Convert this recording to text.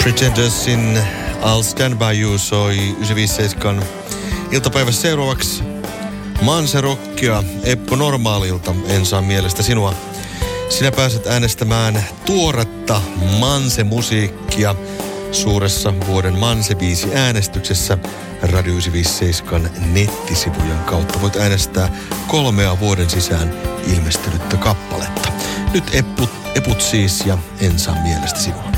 Pretendersin I'll Stand By You soi 957 iltapäivässä seuraavaksi Manse-rockia Eppu Normaalilta. En saa mielestä sinua. Sinä pääset äänestämään tuoretta Manse-musiikkia suuressa vuoden Manse-biisi äänestyksessä Radio 957 nettisivujen kautta. Voit äänestää 3 vuoden sisään ilmestynyttä kappaletta. Nyt Eput siis ja En saa mielestä sinua.